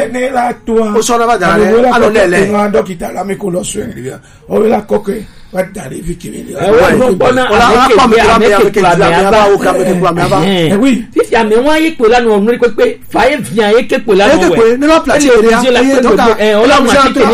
ne la toi o so na ba da le alo lele no dokita la me ko lo so en dia o la koke wa dare vikimi oui si ame wa yi pe la no nri pe fa e vian e ke pe la no we ne la pratique ya donc on la pratique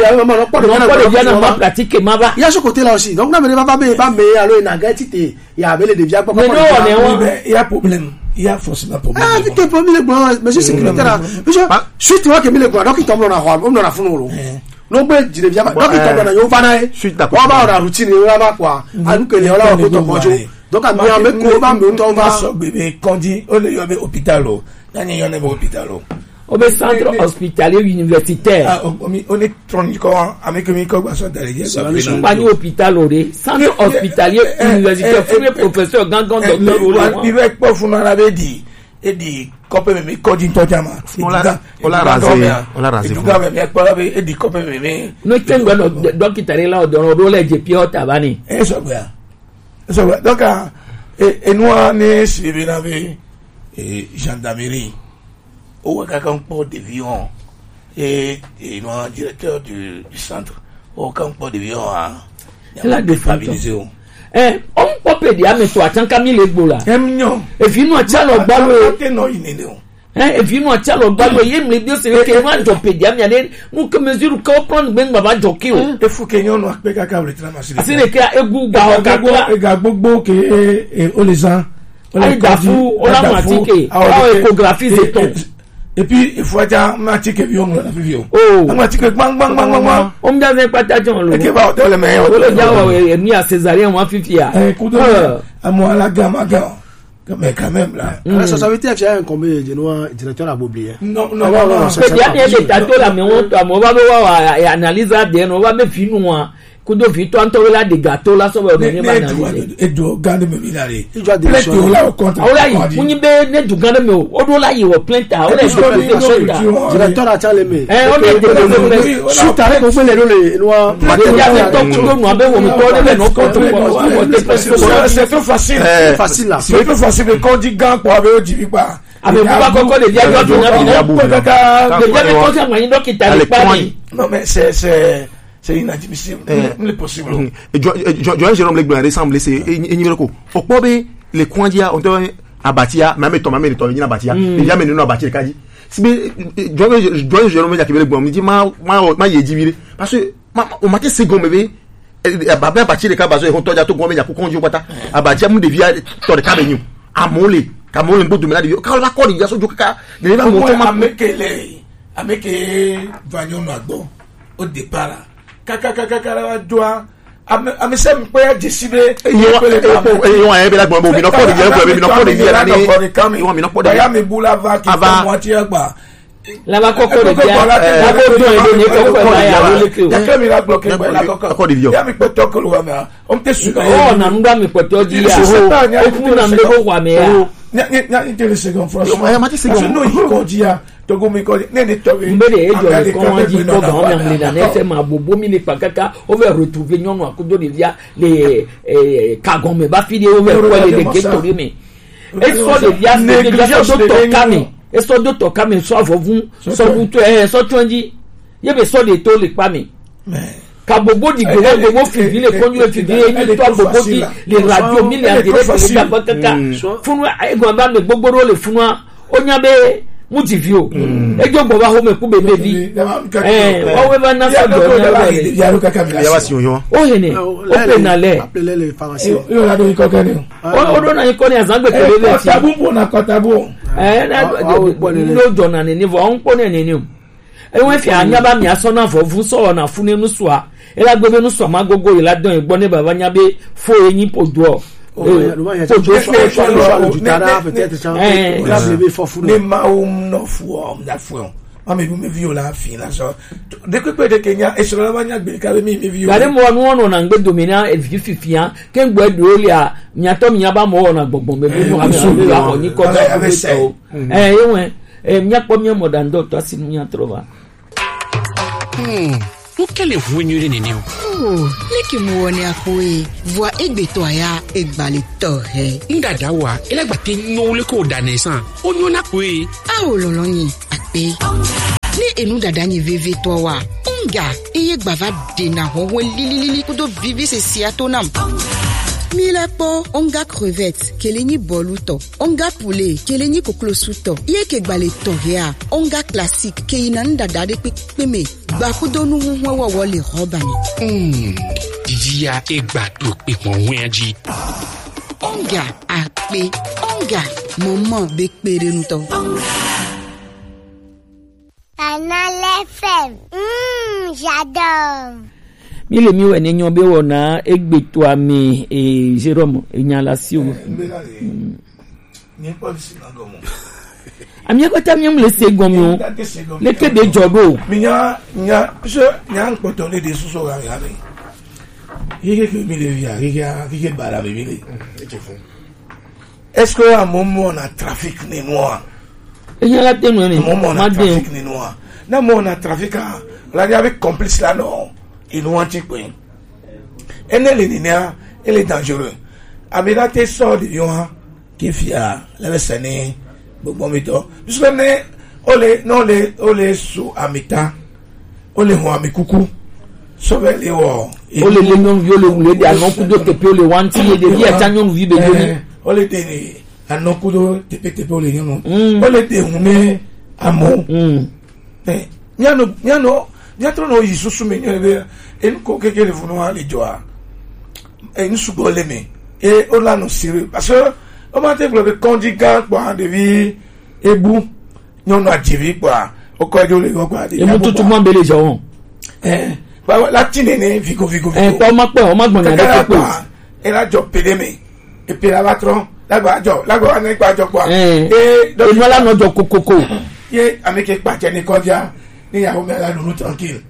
ne ma pratique ma ba ya ce côté là aussi donc na me ba me alo na gatite ya bele de via papa il y a problème il y a forcément problème ah vite pour mille bon monsieur secrétaire monsieur suite wa ke mille bon donc il tombe na ho on na funuro no gbe jire via donc il tombe na yo fana e wa ba na routine wa ba kwa anu ke le ola ko to mojo donc a mi ame ko ba me to ba so bebe kondi o le yo be hôpital o nani yo ne be hôpital o au centre hospitalier universitaire on est tronico avec mi ko gba so dare je pas ni hôpital o de centre hospitalier universitaire premier professeur gangan docteur o bi be po fun ara be di e di kope me ko din to jama on la raser du ga me ko be e di kope me no tengo no docteur la o do le je piota bani eso gba donc et nous on est suivi la gendarmerie au quelqu'un port d'avion et nous directeur du centre au camp d'avion la déstabilisation on peut dire mais toi tant Camille Egbola et puis nous tialo gbalo et puis nous tialo gbalo yem le dio c'est que moi je peux dire mais nous que mesure que prendre ben baba joki o il faut que nous no pe kaka le tramasser c'est le cas egu ga gbogbo que o les gens on dafu on la pratique on échographie c'est ton et puis il faut dire matique bio on la bio matique bang on me donne pas d'argent le que va dans le meilleur le dia mi à césarien moi fifia à moi la gamme mais quand même là ça veut dire que j'ai un combien de noix directeur à Boblier non il y a des tatos là mais on va voir analyser bien on va me finir kudo vito antola de gâteau là so be ni ba na e do gande me binare plate la o compte ola yi munyi be ne du gande me o do la yi wo plate ola yi directeur a chale me o de shoot are ko fele le noa ya to kudo no abe wo mi to de no compte c'est trop facile facile là c'est trop facile quand dit gang pour abe o di pa abe ba koko le dia jo na bi le dia ko se ma yin dokita le pa ni non mais c'est inadmissible n'est possible Joël Jérôme Legblin ressemble c'est niveau ko okpobe le kwandia on to abatia mame to ni abatia e ya me no abatia kaji sibe Joël Jérôme Legblin me dit ma yejibire parce que o ma ke second bebe baba abatia ka bazo e ho to ja to gbo me ya ko konju pata abatia mu devia to de kabenyu amole kamole mbo dumela de ka la ko di ya so joka de ba mo to ma ameke vanyo no agbo au départ kakakakara doa amese mpe jesibe yo e be la gbon bo mi no ko de je mi no ko de ni yo mi no ko de ya mi bula va ki moitié agba la ba koko de dia la ko do e ni koko la ya le ke ya ke mi la bloquer la koko ya mi poto ko lo ma on te su na ndo mi poto di ya o fu na ndo ko me ya nya intéressé comme franchement ma ti second no yi ko dia togo mi ko ne ne to mbele ejo ko wan ji ko ga o mi na ne se ma bobo mi ni pakaka o ve retrouver nyonu akudo de via les kagon me ba fidi o ve ko le de tori mi e so de via ne de so do kami e so do to kami so avovun so bu to so tonji ye be so de to le pa mi ka bobo di gogo fivi le konju fivi ni to bobo di le radio mi le direct le ga pakaka funu e go ba me gbogboro le funu onya be mutivio ejo gbo ba ho me ku be bebi o we ba na so do na ya ru kaka mi ya wasi yo o hene o pe na le appeler les pharmaciens yo la do ko kani o do na ko ni azangbe ko le ti tabu bo na ko tabu no do na ni vo on po ne ni e we fi anya ba mi aso na fo fu so na fu ne nu so a e la gbe nu so ma gogo ila don igbo ne baba nya be fo eyin podo me viola fina so de ko de Kenya e so la banya gbe ka mi viola gare mo no na ngbe domina e fifia ke ngbo eduoli a nya to mi aba mo na gbogbon me bi no ha ni ko da so yewen nya po mi mo dan do to asin nya trova o kele hunyure nene o leki mo woni apoe voix egbetoya egbale tohe ngada wa elegbate no le ko danesan o nyona poe a o lolo yin ape enu dada nyi veve to wa. Onga eye gbava de na ho lili kudo vivi se siatonam. Mila po onga crevette keleni boluto. Onga poulet keleni koklosuto. Ye ke gbale toria. Onga classique ke inanda dade peme. Ba kudo nu ho wo le robani. Dia egbado pe kon wenji. Onga ape. Onga maman bekpere nto. Canal FM. J'adore. Mile mi we nenyo be wona egbeto ami Jérôme enyalasi o. Ni police na gomo. Ami akota mi am le segomo. Le ke de jobo. Mi nya npoto le de suso ga ya ni. Yeke ke mi le via, yeke bara mi le. Est-ce que à moment na trafic ni noir? Enyala tenu ni. Moment na trafic ni noir. Na moment na trafic là avec complice là non. Il nous antique quoi. Elle est dangereux. Amirate sort de Lyon qui fia la scène bon mito. Puisque ole sous amita. Ole ho amikuku. Sauver les wo. Ole le non viole ou le anon kudo tepe le wanti et de via tanyon vi be doni. Ole de anon kudo tepe ole non. Ole de hune amo. Nyatro no yisusu menyo be en ko keke le funo ali joa en sugole me e o la no sire parce que o ma te bloqué conjugal kwa de vie ebu nyono adiri kwa o ko jo le kwa de e mutu tu mo bele jo ba la tine ne vigo pa ma pe o ma gbon na de pe e la jo pede me e pe la patron la gba na gba jo kwa do no la no jo kokoko ye ameke pa je ni koja ni ya o me la no tranquille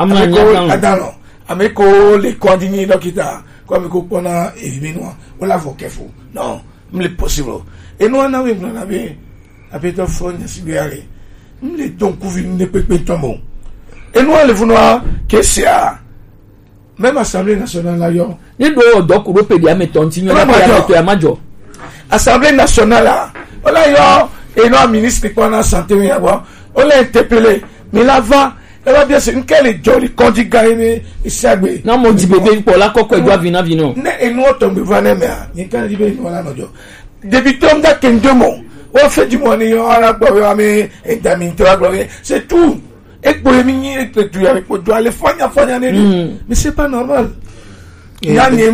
ameko le continue dokita kwa meko pona evimino wala for careful non m'le possible et nous na we na be apeto phone sibiare m'le donc vinn ne pepe tombo et nous le vouloir que c'est même assemblée nationale là yo ni do dokuro pe dia metontinyo na ya meto ya majo assemblée nationale là wala yo et non ministre pona santé ya bo on l'a interpellé mais là-bas elle va bien c'est une quelle joli conjugal et sagbe na mo di bebe pour la kokko edo avina vino ne enu otombe vane me ni kan di be no la nojo depuis tom da kendomo o fait du money yo ara gbo yo ami examine to agbo c'est tout et pour mi ni et tu avec pour doit aller fanya ne mais c'est pas normal ya ni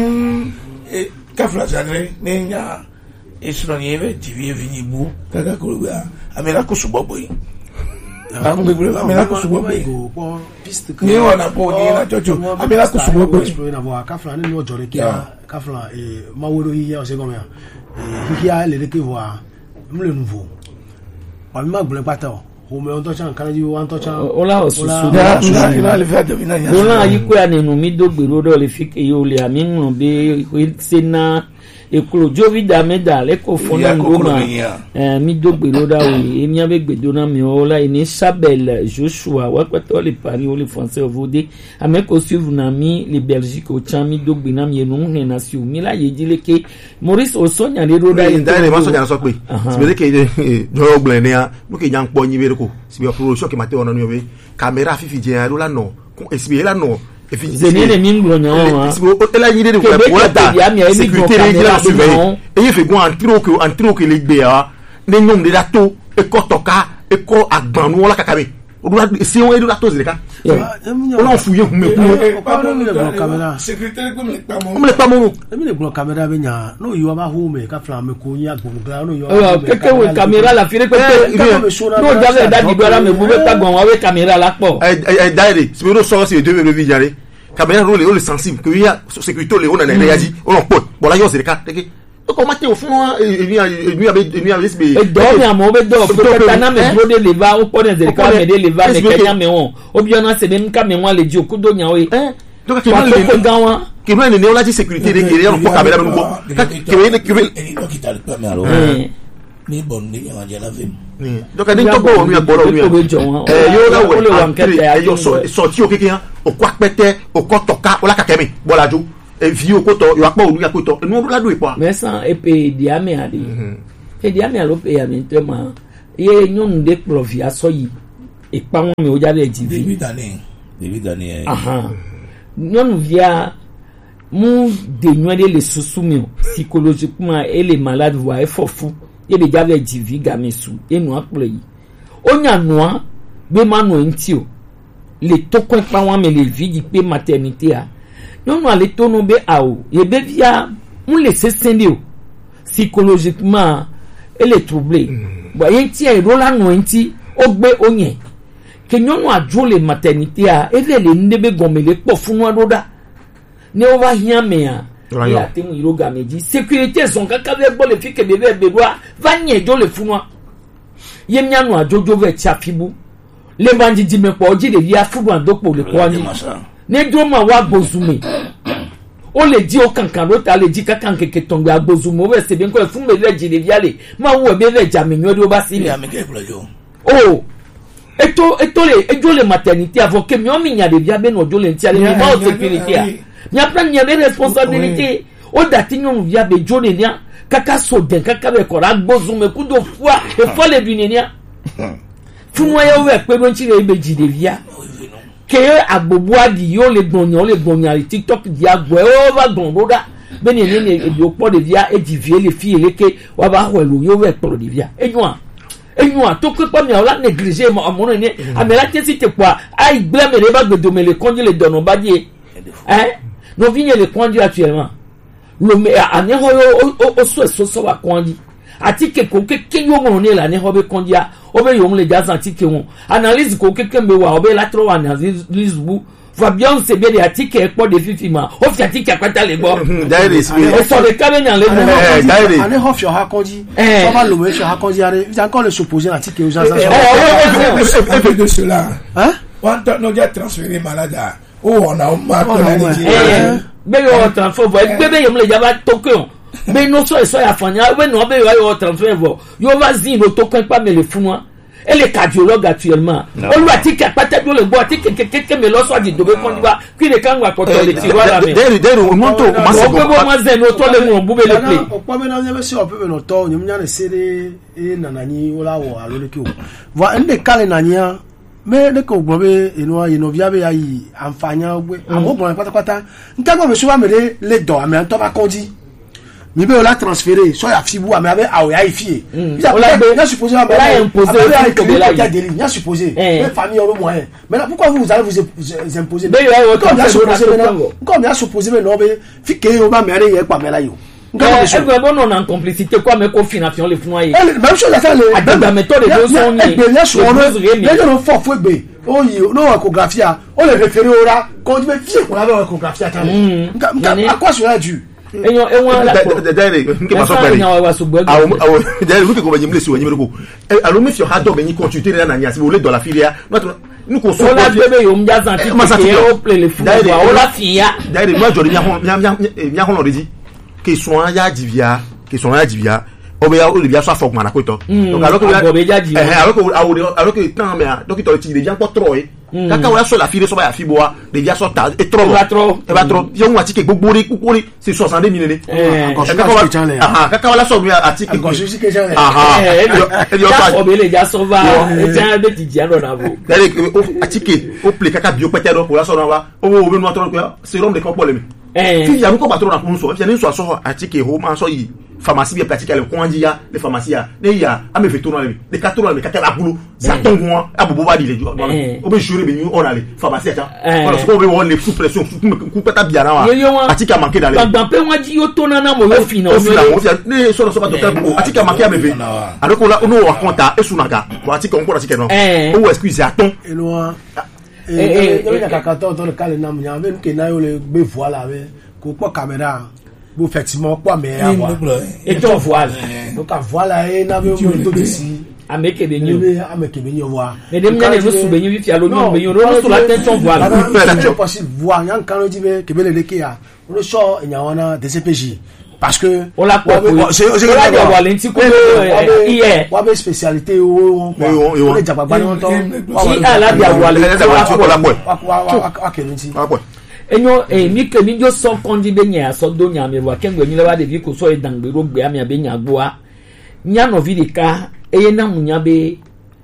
ka flazane ne nya esro ni eve di vini bu kaka ko gba amela ko subobo yi amela ko subobo ni ona po ni na jojo amela ko subobo na bo kafla ni no jore kia kafla maworo yi ya o se gomya hikia le ke voa mle nouveau pa mi magbele pata o me on to chan kan ji wan to chan ola osusu na le fait de vinanya ola yiku ya nenu mi do gbero do le fike yo le ami nnu be sena ekuro jovida meda le ko fona ngoma mi do gbero da we emi abe gbedo na mi ola ini Sabel Joshua wa kwato le Paris o le français ovode ameko suivre na mi le Belgique o chan mi do gbina mi enu ne na si o mi la yejile ke Maurice Osonya le roda ndane ma sonya so pe sibele ke jo gblene ya mo ke jan po yin be ko sibe pro shock mate ona no be camera fifi je ya la no ko esibe la no zenene mingro nyawa ela yire de ko wata sécurité la surveiller et il fait go en que les bea ne nyom de dato e ko toka e ko agbanu wala kakabe o do si on e do dato zileka o la fuye hume sécurité ko me pa mo mi le blo camera be nya no yo ba home ka fla me ko nya gbongra no yo keke we camera la fire ko no jale da di bera me bu be ta gon wa we camera la po daire si me so si de me vijare caméra rôle sensible que y a sécurité le on a réagi on pot bon là yo c'est le cas ko mate o fun emi abi sbe e do mi amo be do ko ta na me bro de leva o po de ka me de leva me kenya me won obi ona se dem ka me won le ji okudo nya we donc que le gawa que no ne la sécurité de que on ko caméra no bo que qui t'a le permis alors ni bon ni on ya la vim donc ani to bo mi agboro mi yo la we yo sorti o keke o kwa pete o ko toka o la kakemi bolaju e vi o ko to yo apa olu ya ko to no la do ipo mais sans épée diamé ali e diamé alo pe ya mi te ma ye nyonu de provia so yi et pas moi mais au diable dit début d'année non via mon dénuer les sous-soumis psychologiquement et les malades voient effort fou et les diable dit vie gamin sous et nous appelé on y a noir mais mano intio les tokon pas moi mais les vies de maternité a non les tono be ao et be via on laisser sendio psychologiquement elle est troublée voyez tiens rola no inti ogbe onye que non a joué maternité a et les ndebe gomele po funu adoda ne ova hiamea ya temu iroga meji sécurité son kaka be bo le fi ke bebe bedwa va nye jo le funu yemnya no ajojo ve chafibu le banji di me po oji le via fudu andopo le kwani ne doma wa bozume o le di o kankan ro ta le di kankan keke tongbe agbozume o we se bien ko fun me le ji le via le ma wo be le jamenyo do ba si le oh eto le maternité avant que mi nya de via be no jo le ntia le ma o sécurité a mi apprend nya be responsabilité o dati nyon via be jo le nya kaka so den kaka be ko agbozume ku do fua e fo le bi nya funwa ya we pe don chi le be ji de via ke agbobuadi yo le gbonyan TikTok di agbo o ba gbon roda beni ni e do po de via e di vie le fi eleke wa ba ho lo yo we po de via enwa to ko pa mi ola négliger mo amono ni amela tesi te kwa ai blame le ba gbedo me le konji le dono ba die no vigne le konji actuellement lo me ane ho o so wa konji ati ke ko ke yo mo ne la ne ho be konji a obe yo mo le jazz ati ke won analyse ko ke kembe wa obe la tro analyse bu Fabian se be de ati ke po de fifi ma o fi ati ke apata le bo daire e so le kabe nyan le daire ane ho fi o ha konji so ba lo me fi ha konji are il encore le supposé ati ke o jazz de cela on no get transféré malade on a ma ko na ni be yo transfer be yo mo le jaba token mais non so ya fanya we no be yo transfer yo va zi no token pas me le funwa et les cardiologues actuellement on lui a dit qu'il pas tête le bois que me lo so di dobe kon diba ki le kan wa ko to le tiwa la me dere o monto o maso ko mo zen no to le mo bu be le play o pa me na nyebe si o pe no to nyum nya le sere e nanani ola wo alo le ki o va ende kale nania me ne ko gbobe ino via be ayi anfanya ogbe agbon pátápátá nka go me so ba me le do ame an to ba konji mi be la transférer so ya fibu ame abe awo ya ifie ya supposé ba la imposer la deli ya supposé les familles au moins mais pourquoi vous allez vous imposer comme ya supposé mais no be fi ke yo ba me re ye pa me la yo nka bon on en complicité quoi mais confination les fnoyer même chose ça le la méthode de son ni les gens font fou be oh no échographie on les référer au là quand tu me fie qu'on avait échographie à quoi cela dû enyo daire nke maso pare awo daire muke ko ba jimle si wo nyimere ko alo me fio ha do be ni consulter na nya si wo le do la filia nous ko so la bebe yo mjaza ti o play le fou o la fia daire moi jori nya ho redi que soin ya divia obe ya o le bia so afok mana ko to donc alors que tant mais donc il te devient pas trop kaka wa so la fille so ba ya fiboa de dia so ta et trop yo mu atike gbogbo ri kukuri c'est 62 minutes kaka wala so mi atike obele ja so va e ja be ti dia na bo atike o play kaka bio pete do ko la so na wa o wo be no atro ko c'est rom de ko problème fi ya ko patron na ko so fi ni so atike ho ma so yi pharmacie bien pratique le konji ya les pharmacies ne ya ame fait tourner les 4 tourner kaka la boulot ça tombe moi abobo ba di le o be jure be ni on aller pharmacie ta voilà so be on les sous pression ku peta bien na wa atika manquer dans les dans pe wa di yo to na na mo yo fina o ne so ba docteur atika manquer ame fait alors ko la no wa konta esunaga wa atika on ko atika no o excuse aton elo kaka to le kale na munya be ke na yo le be voilà be ko po caméra bo effectivement quoi mais avoir et ton voile donc à voilà et na be mo to ici ameke benyo voir et dem nyane no su benyo fi alo no benyo no su la tête ton voile c'est possible voir yan kan o dibe ke bele leke ya o so enya wana DCPJ parce que on la c'est la valenti ko hier wa be spécialité o on le jaba ba no to si ala dia valenti wa enyo mi ke mi jo so kondi be nya so do nya me wa kengo nyi le wa de bi ko so e dangbe ro gbe am ya be nya gboa nya no vidika eye na munya be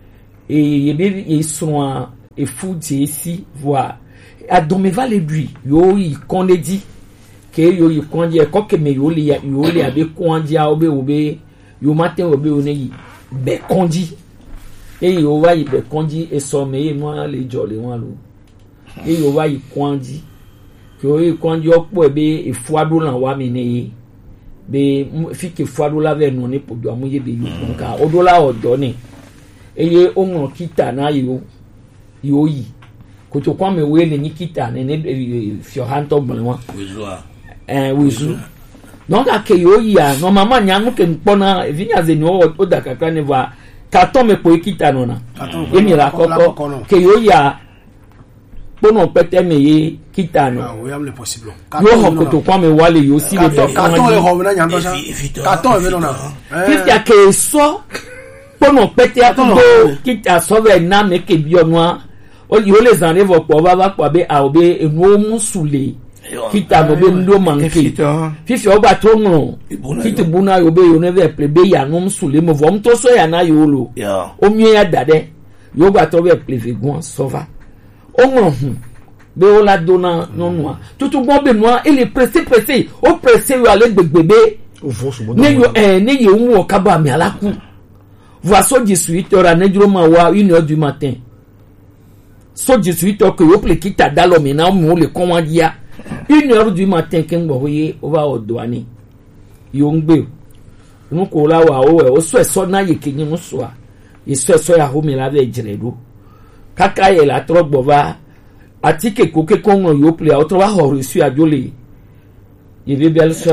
et sont et fou ici voir à domeva le lui yo y kondedi ke yo y kondi e ko ke me yo le abe kondi a obe yo matin obe oni be kondi e yo va y be kondi e so me moi le jolé wan lo e yo va y kondi ke yo y kondi opo ebe e fuado lan wa me ne be fi ke fuado la ve no ne po do amuye be yo nka odola odo ni eye onwo kita na yo yi koto kwa me we ni kita ne fio hanto bonwa wizu donc ake yo yi a no mama nyamu ke mpona vinya ze no oda kakra ne va katon me po kita no na emi la koko ke yo yi a pono pete me ye kita no we am le possible yo ho koto kwa me wale yo si le katon le ho na nyando sa katon me no na fifty ake so pono pete atubo kita so ve na me ke bi onwa o yo les enlève pour va kwa be a obe enu musule kita no be ndo manke fifi o ba to no kita buna yo be yo ne ve plebe ya no musule mo vom to so ya na yo lo o mi ya dade yo ba to be plebe gon sova o mo be o la dona no noa tutu bon be noa il est pressé o pressé yo ale gbegbe ne yo ne yo mu o kaba mi alaku voici 18h à Nedroma wa 1h du matin. So 18h que yo ple kita dalo me na mo le konwadia 1h du matin ken bo ye over odwani yo ngbe nu ko la wa o so na ye kenyi mu so a ye so ya ho me la ve jiredo kaka ye la trogbo va atike ko ke konwo yo ple o tro wa ho resu ajole ye be bel so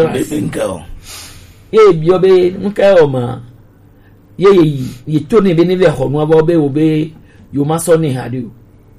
e bi obe nka o ma ye toni be ne ve ho no ba obe yo ma so ni hadu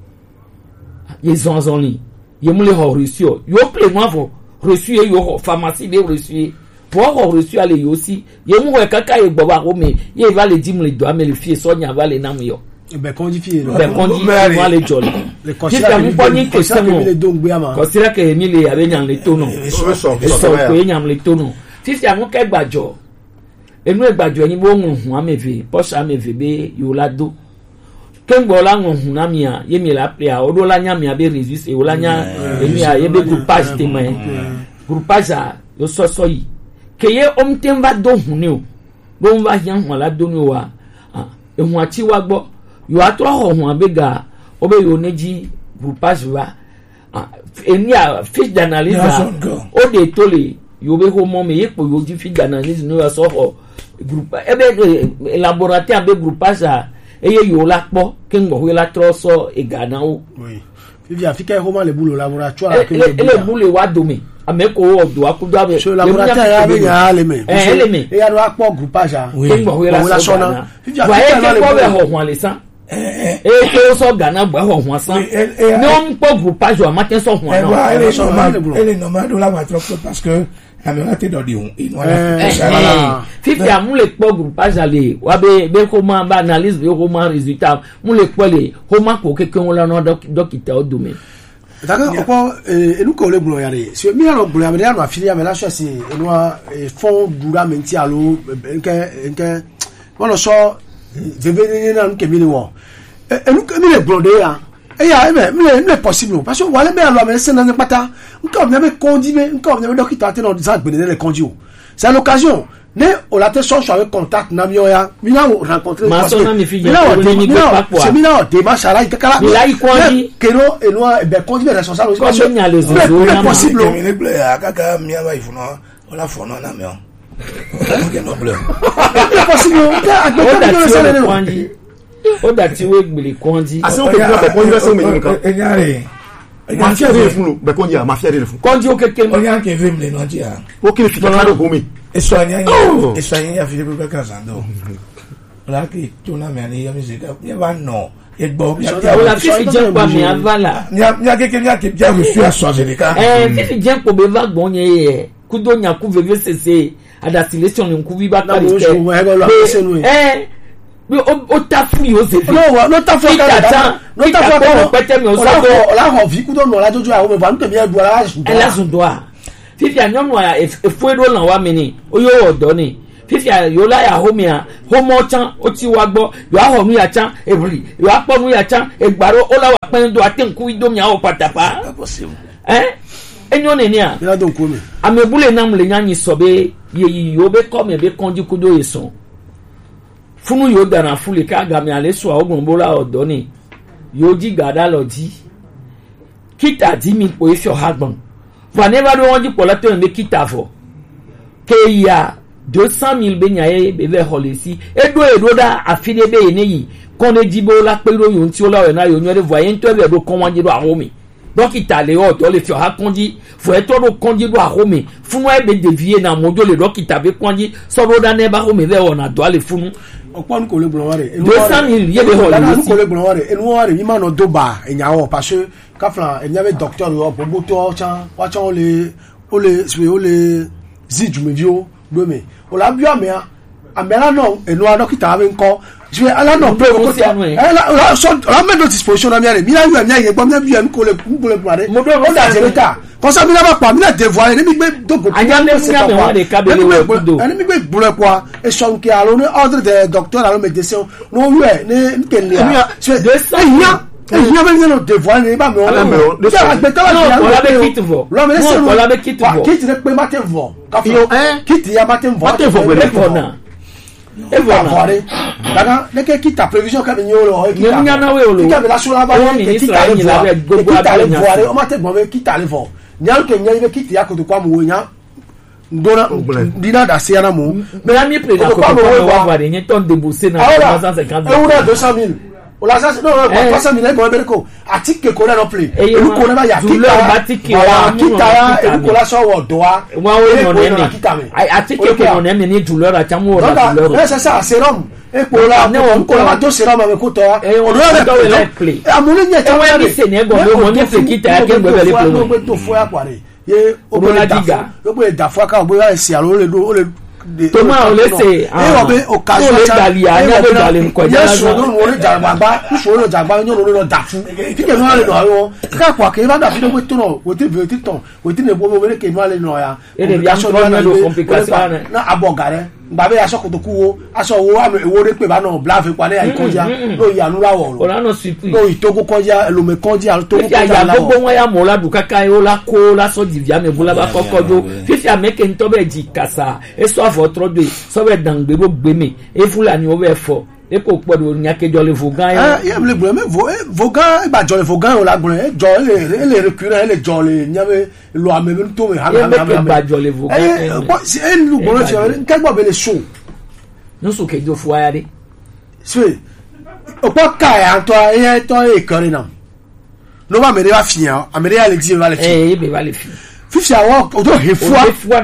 ye zonzoni ye mule ho reçu yo ple moi vo reçu yo pharmacie be reçu pour ho reçu ale yo si ye mu we kaka ye gbo ba ko me ye va le dim le doa me le fie so nya va le nam yo be kondifié moi le jolly le considère mu ko ni question ko sira ke mi le abe nyam le tono so ko nyam le tono si si amu ke gbajo enu egbajo ni bo hun ameve post ameve be yo lado kengbo la ngun na mia ye mi la plia odo la nya mia be resist e ola nya emi a ye be groupage te man groupage yo so yi ke ye omtem va do hun ni o bo va yan hun la do ni wa e hun ati wa gbo yo atro ho hun abega obe yo neji groupage wa eni a fiche d'analyse o de tole yo be ho mo me ye po yo ji fiche d'analyse no so ho groupe ebe laboratoire be groupage eye yo la po ke ngbo la troso e gana o oui vivi afika ho ma le boulot laboratoire que le boulot wa domi ameko o do akudo abe so laboratoire ya be ya le me e ya do apo groupage ke ngbo la sona vivi afika le boulot ho ho le san ke so gana gba ho ho san no npo groupage o ma ten so ho na ele normal do la wa trop parce que amérate dans des voilà fifi amu le po groupage ale wa be ko ma ba analyse be ko ma résultat mu le po le ko ma ko ke won la no docteur o domaine d'accord ko enu ko le bulo yare si mi alo bulo yare no afili amela so si enu fond dura menti alo nke won so veveni na nke mi le wo enu ke mi le bulo de ya eya me possible parce que wale me alo me se na pata nka me be kondi me nka me docteur te no za gbe le kondi o c'est l'occasion ne o la te so avec contact na mi oya mi na rencontrer parce que c'est mi na de ma sala ikala mi la ikondi kero eno be kondi be responsable parce que c'est possible mi ble akaka mi aba ifuno ola fono na me o ke no ble c'est possible o da ti we gbele kondi aso ke ko kondi be so me nkan enyare mafia de funu be kondi a mafia de funu kondi o keke onya ke vim le no dia o ke fi kana do gomi eso anya fi be ka sando la ki tuna me ani ya mi se ka ya va no e gbo o la fi je pa mi avala nya ke bia reçu a sozelika fi je ko be va gbon ye kudo nya ku veve cc ada selection ni ku bi ba ka o ta fu yo se no ta fu ka pete mi o so la ho vi ku do no la jojo a o me va nte mi edu ala zundwa fifi anyonu a efuedo na wa mini o yo odo ni fifia yola ya homia homo chan oti wagbo yo ahonu ya chan ebri yo aponu ya chan egbaro ola wa pen do atenku idomia o patapa enyo ne ni a ya don ko me amebule nam le nyanyi sobe ye yo be come be konji kudo yeso funu yo dana fule ka ga mi ale so ogun bola odo ni yo ji gada loji kita di mi po ifo hagbon whenever do won ji pola to me kita fo ke ya 200,000 be nyaye be le holisi edo da afide be eneyi kon ejibo la pelo yo nti ola we na yo nyore voyen to be do kon wan ji do ahomi dókítà le o to le fi ha konji fo e to do konji do ahomi funu e be devie na mojo le dókítà be konji so do da ne ba homi le wona do ale funu ọ̀pọ̀ ko le gbon ware 200,000 ye be holisi ko le gbon ware enu ware mi ma no do ba enyawo parce que kafla enyawe docteur yo bo to chan wa chan o le zijumevio do me o la bio me amela no enu dókítà be nko je ala no pe ko ti ala so la me disposition na mi are mi la yo mi aye gbo mi bi en ko le pare mo do o da jerita ko so mi la ba pa mi na devoir ni mi gbe dogo anya le mi ame wa de kabele we do ani mi gbe bure kwa e so nke alo ni ordre de docteur alo médecin no wu e ni ke le ya ìyá bẹ́ẹ̀ yẹn lọ devoir ni bá mi wọ́n lọ ṣé àgbẹ̀tọ́ la no la be kit vo lọ mi se no la be kit vo kit ne pe matin vo kit ya matin vo evona daga neke kita prevision ka mi nyolo o kita nyana we olo kita la sura ba ni kita le voire o mate bo kita le vo nyal ke nyai be kita ya ko to kwa mu nya ndona dina da se yana mu me la mi pre da ko ko wa va de nyeton de bouser na 350 euro 200,000 o la sa no 300,000 e bo be ko atike ko na no play e ko na ba ya kita ya e ko la so wo do wa o no ne atike ko no ne ni douleur a chamu o la douleur e sa serum e ko la ko la do serum me ko to o do le play amule nye ta wa ni se ne go mo ni se kita ya ke gbe le play mo to fo ya kware ye o bo da fo ka o bo ya si alo le do o le toma o le se o be o ka so dali anya be dali nko ja so no mo le jagba so lo jagba nyo lo da fu ti ke no le do yo ka kwa ke ba da fi no we to no we ti be ti ton we ti ne bo mo le ke no le no ya e de ya so no lo complication na abogare ngba be aso ko to ku wo aso wo ewo re pe ba no bla fi pa le ai koja lo ya nu la wo o la no sipi lo itogo koja lo me koja to ko ja la gbogbo won ya mo la du kaka e o la ko la so divia me bula ba kokojo fifi ameke nto be ji kasa e so afo trodo so be dangbe bo gbe me e fulani o be fo e ko podo nyakejo le vogan ya le gbe me vogan e ba jo le vogan o la gun e jo le recurrent le jo le nyame lo ame me to me ha e ba jo le vogan e lu gbo ti nke gbo be le so no so ke do fo ayade so o po ka ya to e kore na no ba me re ba fian amere ya le di ba le fi e be ba le fi fifi awo o do he fua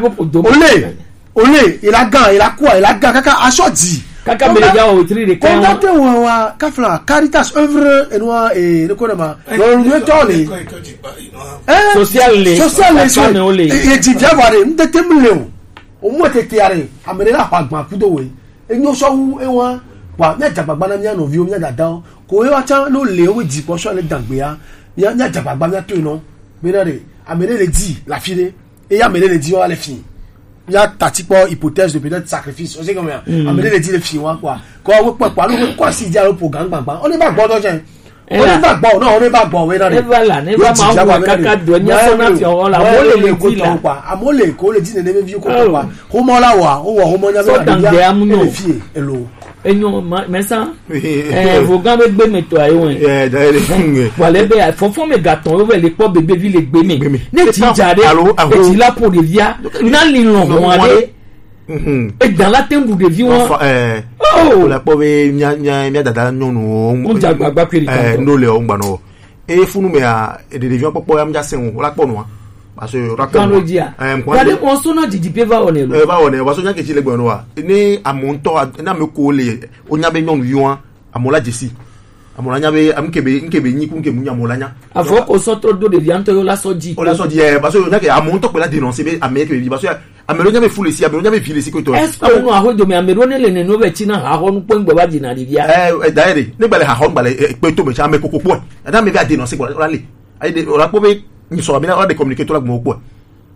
ole ila gan kaka asodi kaka me ja o tri de kan ko te wa kafla Caritas œuvre enwa e ko ma lo ru to le social le e ti javare ndete mle o mo te tiare amere la pagba kudo we enyo so wu enwa wa nya jabagba na nya no vi o nya dada ko e wa chan lo le o ji po so le dangbe ya nya jabagba nya to no be na re amere le di la file et ya amere le di o le fi ya tatipo hypothèse de peut-être sacrifice o se comme amere le di le fi wa quoi ko wo papa lo ko si dia lo program gbangba o ni ba gbo do je o ni ba gbo no o ni ba gbo we na re ne ba ma wo kaka do nya so na ti o la mo le di la amole ko le di ne me vi ko pa ho mo la wa o wo ho mo nya be na fi elo enyo mesa vogan be gbe me to ayi won wale be fofo me gaton o be le po bebe vi le gbe me ne ti jare e ti la po de via na li ron won ade e dan la tembu de vi won o la po be nya dada nyonu o ja gbagba peri kan no le o ngba no e funu me a de vion popo ya mja sen o la po no parce que rakano gade mo so na didi pe va one lo va one wa so nya ke chile gbon wa ni amonto na me ko le onya be nyonu yuan amola jesi amola nya be nkebe nyi ku nkebe nya amola nya afo ko so to do de vianto yo la so di parce que nya ke amonto pe la dénoncer be ameke bi parce que amero nya be fule si amero nya be file si ko to est ce no aho do me amero ne le ne no be chi na aho nu po ngbe ba di na di dia daire ne gbale aho gbale pe to me cha me kokoko po da me be dénoncer ko la le ai de ora po be mi so mi na de communiquer to la mo po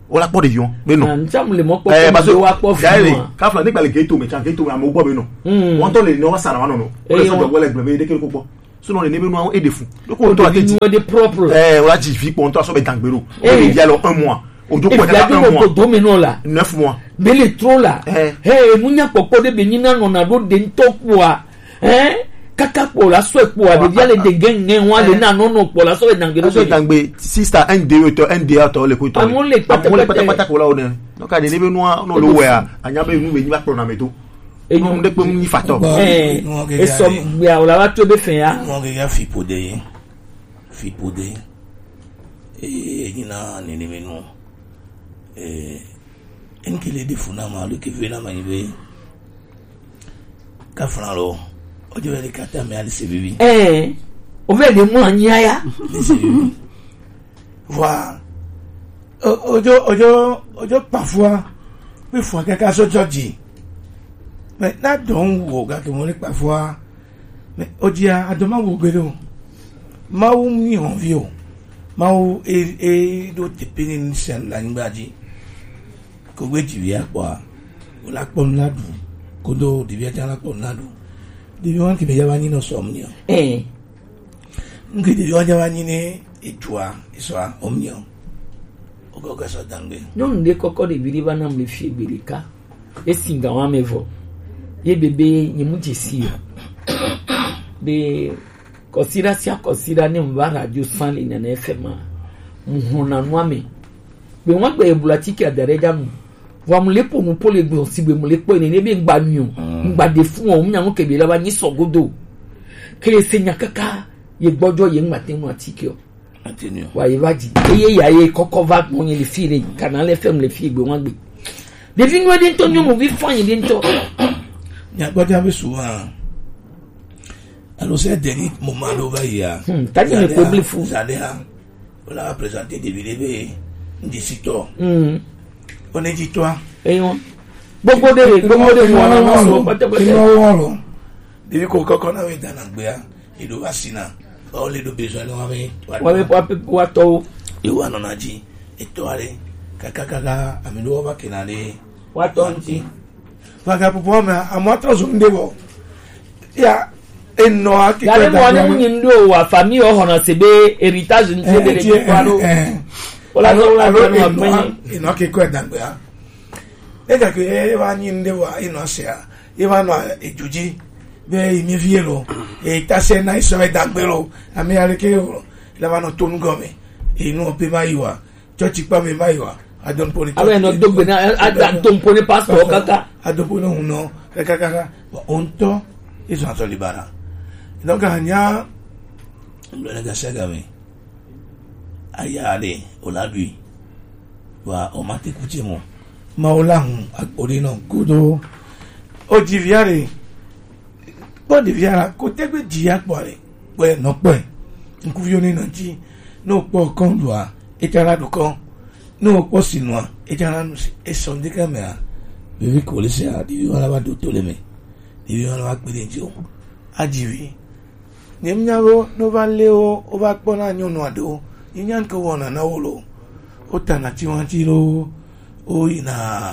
on la pas de vion mais non njam le mo po parce que wa po gaile ka fla ni pale geto me chan geto am gbo me no won to le no sara wa no no o le so do wele gbe de kele ko po so no le ne be no e de fun do ko to aketi de propre o la ji fi po to so be dangbero o le dia lo 1 mois o jo ko da 1 mois do me no la 9 mois be le trop la munya popo de be nyina no na do de ntoku a kaka po la so epo a de dia le de gen wa le na no po la so be dangbero so dangbe sister NDA to le ko to amon le pata ko la o ne no ka de ne be no lo we a anya be nu be ni ba pro na meto no de pe ni fato e so ya la wa to be fen ya mo ge ya fi pode nyina ne me no enkele de funa ma lo ke vena ma ibe ka funa lo o je le kata me ali se bibi o ve de mo anya ya voilà ojo parfois we fun kaka so joji mais na don wo ga ke mo le parfois mais o dia adoma wo gbedo ma wo mi on vio ma wo do te pinin sen la ngbaji ko gbe jiya kwa o la pon ladu ko do di bi ta la pon ladu di bi wan ki be ya wani no somnio ngi di ya wani ne etwa iswa omnio ogoga so dangbe non de koko de bi ba na me fie berika esinga wa mevo ye bebe ni mutisi be consider ni mba radio sanli na FM muhona nwame be won gbe ebulatiki adareja mu wa mu lepo mu pole gbe osigbe mu lepo ni ne bi ngba nu ngba de fun o nya kebe la ba ni sogodo kele senya kaka ye gbojo ye ngmate mu atiki o atenu wa ye baji eye ya ye kokova mo ye le fire canal FM le fie gbe won gbe de fi nwa de ntonyo mu bi fan ye de nto ya gboja be suwa alors c'est dernier moment là ya tani me public fou zadea on a présenté des vidéos ndisito on est dit toi gbogbo de mo so patapata no de ko koko na we dana gbe ya ido asina o le do besoin no wa to e wa no naji eto are kaka amilo wa kenale wa to nti vaga popo ma amotro zo ndebo ya eno akike yale mo ne munyi ndo wa famille o hono sebe héritage nte de le kwalo ola no agbenyi eno akike dangbe ya ega ke wa nyi ndewa eno sia e wa no ejuji be imi vielo e tase na iso e dagbero ami ale ke la va no tonu gome e no pe maiwa chochi pa me maiwa adon poni awe no dogbe na adon poni passport kaka adon poni uno kaka onto iso aso libara donc anya le ga sega me ayale oladui wa o mate kuchemo maolahu akorino kudo ojiviare bon diviara ko tegbe dia pore pe no pe nkuvio ni nanji no po kon doa etara do kon no po sinua etara no e son de camera vivi ko le se a di wala ba do toleme di wala ba pe njo ajivi nyemnyago no va leo o va pona nyono ado nyan ko wona na wolo o tana ti wan ti lo o ina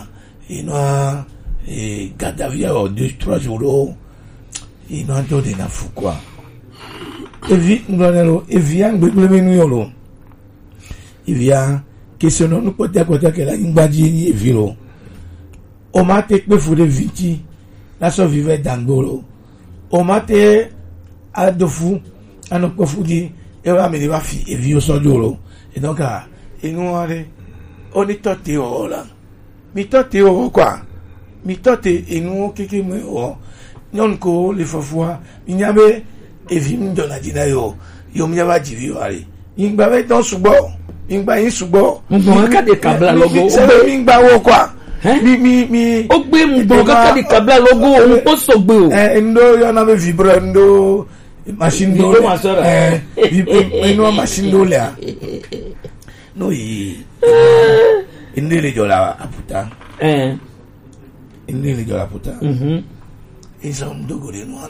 gadavia o 2-3 jours ina do de na fukwa evi ngolero evia ngbegbele menu yolo evia questionno no pote akota ke la ngbaji ni eviro o ma te pe fu de viti la so vive dangolo o ma te adofu ano pe fu di e wa me va fi evio so jolo e donc inu are oni tote o la mi tote o kwa mi tote inu kiki me o non ko le fafua minyabe evim dona dina yo myaba jivi wale ingba be don sugbo ingba yin sugbo mo ka de kabla logo mi ngba wo kwa mi o gbe mo ka de kabla logo o po sogbe o ndo yo na me vibre ndo machine do ino machine do le no yi indele jola aputa indele jola aputa ils ont dogolé noir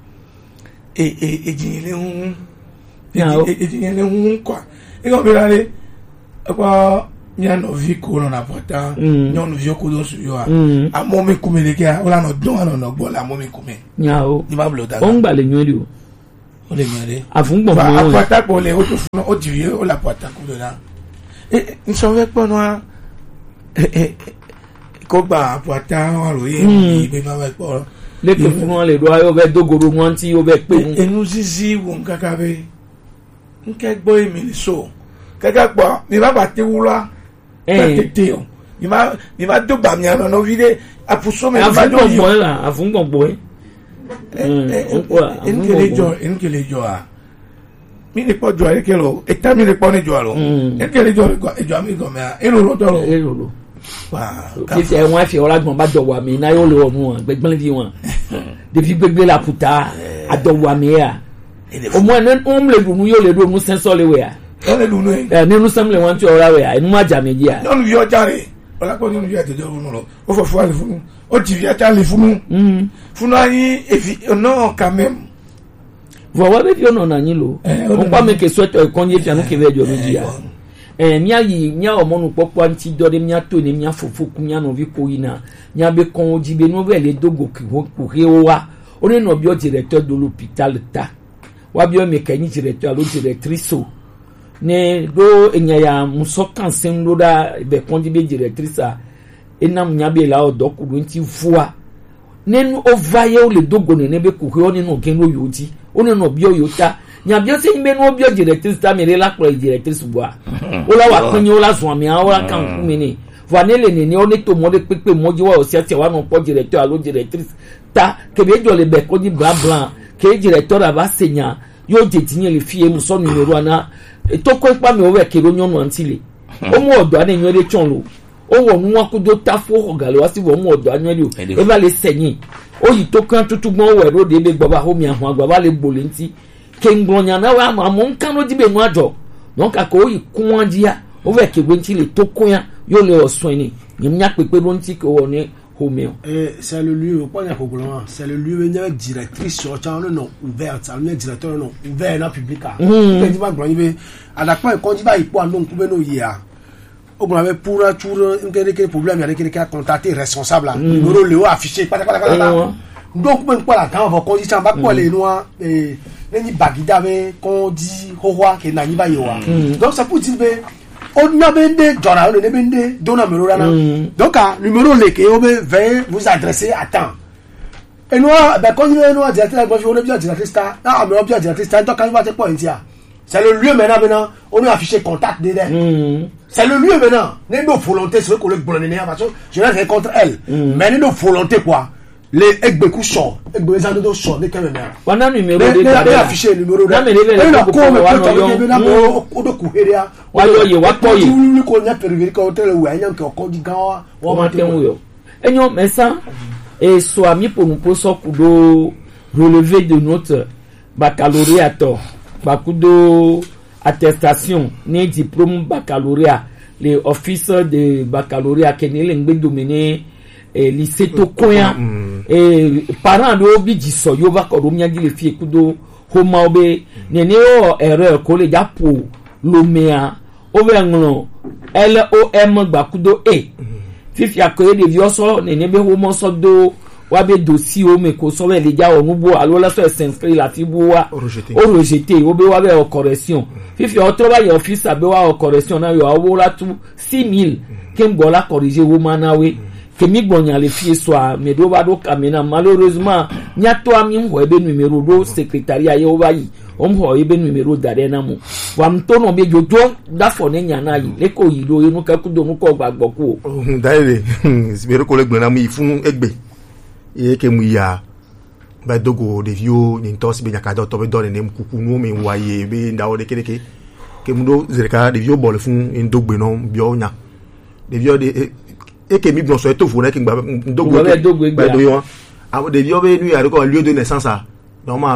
et jinile un quoi et on verra quoi mia no vi ko na pota nyo no vi ko do su yo a mo mi kume le kia ola no don no gbo la mo mi kume nya o ni ma blo da on gba le nyori o le nyori afungbo mo a pota ko le o to fun o di o la pota ko do da nso ve po no a ko gba pota wa ro yi be ma ve po le ko fun wọn le do ayo be dogoro wọn tí ó be pe enu zizi wo nkaka be nke gbo emi so kaka gbo mi ba te wula tete o mi ma do ba mi ana no vide apuso me ba do yo afungbo bo enkele jo a mi ni po jo a kelo eta mi ni po ni jo alo enkele jo mi go me a ero lo kí ṣe wọn fi ọlágbọn bá dọwọ àmì iná yóò lọ ọmú wọn gbẹgbẹ bí wọn dèbí gbẹgbẹ la puta àdọwọ àmì yà ọmọ ẹ ń lè dùnú yóò lè dùnú sẹńsọ lè wẹ à nínú sẹmúlẹ wọn tí ọrá wẹ à inú má jà méjì à. nínú yóò jáde ọlápọ̀ nínú yóò àtẹjọ́ fún un lọ ó fọ fún àlè fún un ó ti fi ata lè fún un fún ayé èfi náà kà mẹ́m. vọ̀wọ́ bẹ́ẹ̀ fi ọ̀nà ọ̀nà yín lò ó pa mi kè sọ́tọ̀ ẹ̀kọ́ yé fi ànú kébé ẹjọ́ méjì à. Mia yi mia omonu popo anti dode mia to ne mia fofoku mia no vi ko ina mia be kon ojibe no be le dogo ki ho wa ore no bi o directeur de l'hôpital ta wa bi o mécanique directeur lo directrice ne do enya ya muso kansen do da be kon di be directrice a enam mia be la o doku do nti fua ne no ovaye o le dogo ne be ko he no ken no yoti one no bi o yota nyabio se imbe no bio directrice ta mere la pro directrice boa ola wa pinyo ola so ami ola kan ku mi ni vanele ni oni to mo de pepe moji wa o se ate wa no po directeur alo directrice ta ke be jo le be ko di blanc blanc ke directeur aba senya yo je tinye le fie mu so numero ana to ko pa mi o we ke ro nyonu antile o mu odo ana enyo le chonlo o wo nu akudo ta fo ogale wa si wo mu odo anyo le o e ba le senyin o yi to kan tutugbon we ro de be gba ba ho mi ahun agba ba le gbole nti kengbonya na wa amon kan lo dibe nu ajo non ka ko ikunwanjia o ve ke gbenti le tokoya yo le osun ni nyimnya pepe ro nti ko ni homeo c'est le lieu pas na problème c'est le lieu une directrice sur channel non ouverte un directeur non ouvert na publica que dit ba gbon be adakpa ko di ba ipo anu ku be no yia o bon avec pour un problème avec quelqu'un contacter responsable numéro le affiché pa donc ben quoi la quand va condition ba quoi les noirs ni bagida be ko di howa ke na yiba yowa donc ça peut dire be on a bende jona on ne bende dona numéro là donc numéro le ke o be veuillez vous adresser à temps et nous ben quand nous directeur moi on est bien directeur ça ah mais on bien directeur ça donc quand il va te point ici c'est le lieu maintenant on a affiché contact dedans c'est le lieu maintenant n'est nos volonté c'est que le bolonné parce que je n'ai rien contre elle mais nos volonté quoi les egbeku so egbezando do so de kemena wana numéro de dada afficher numéro na me leve le ko ko o do kuheria wa yo ye wa po ye ko nya periveri ko tele wa nya ke ko di gan wa ma ten yo enyo mesa et soit mis pour nous poser kudo relevé de notre baccalauréat bakudo attestation ni diplôme baccalauréat les officiers de baccalauréat kenele ngbe dominer lycée tokoya parents do bi jiso yo va ko romia di le fie kudo homa obe nene o erreur ko le japo lomea over ngno LOM gba kudo fifi akoye de vioso nene be homo so do wa be dossier o me ko so le ja o nubo alola so s'inscrire la fibu wa o rejeté o be wa be o correction fifi o troba ye office be wa o correction na yo awo la tu 6000 kembo la corriger wo manawe kemi gbonya le fie soa me do ba do kamena malheureusement nya to ami ho ebe numéro do secrétariat ye oba yi ho ebe numéro dare na mu wa mto no be jojo da fo ne nya na yi le ko yi do inu ka ku do mu ko gbagbo ku daire sibere ko le gbona mu ifun egbe e ke mu ya ba dogo de vio ni to sibe nya ka do to be do ne mu kuku nu mi wa ye be nda o de keleke ke mu do zereka de vio bol fun en dogbe no bi o nya de vio de que mi bon so eto fo na ki gba dogo ba do yo a de yo be nu ya ko lieu de naissance a normal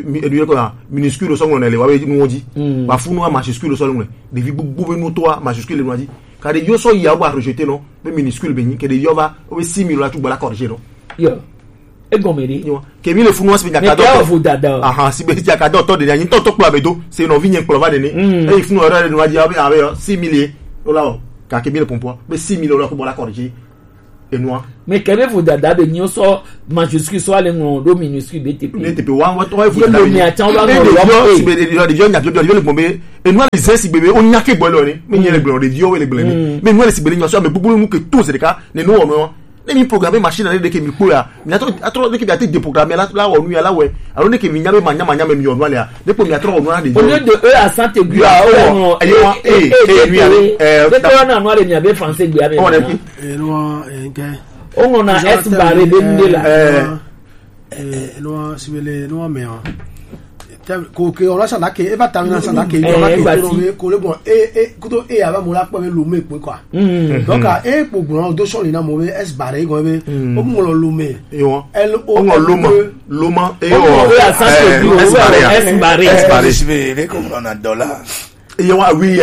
minuscule so ngone le wa be nu oji ba fu nu majuscule so ngone de vi bu be nu to majuscule nu aji ka de yo so ya ba rejeter non be minuscule be ni ke de yo ba o be 6000 la tu gba la corriger non yo e gomeri ke mi le fu nu so be nya ka do aha si be tia ka do to de nya to to kula be do c'est no vi nyen kula ba de ni e fu nu ora de nu aji a be 6000 o la quand il le pompe mais 6 000 € pour la corriger et noir mais quand vous dada de nyo so majuscule so ale ngondo minuscule BTP BTP wa vous le mi atan wa les vieux n'a le bombe et nous les si bébé on n'a que bolone mais il y a les blancs les vieux et les blancs mais nous les si bébé nous mais beaucoup nous que tous c'est le cas nous on mi programmer machine avec des mi kula mi atro de que été déprogrammer là on lui là ouais alors que mi nyame manya mi on là depuis mi atro on a des au lieu de E à Saint Aiguille na no le mi abe français gbe abe on a S barré de ndela no sibele no me ko ke on la sana ke e ba tamina sana ke on la ke ko le bon kuto ava mo la pe lo me pe quoi donc e po gbon do so ni na mo be S barré go be o mo lo me L O loma e o S barré sibe ko na dollar et oui